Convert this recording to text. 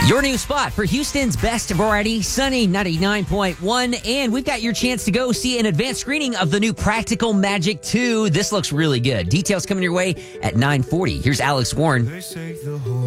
Your new spot for Houston's best variety, Sunny 99.1. And we've got your chance to go see an advanced screening of the new Practical Magic 2. This looks really good. Details coming your way at 9:40. Here's Alex Warren.